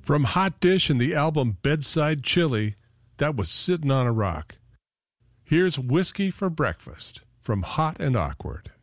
From Hot Dish and the album Bedside Chili, that was Sittin' on a Rock. Here's Whiskey for Breakfast from Hot and Awkward.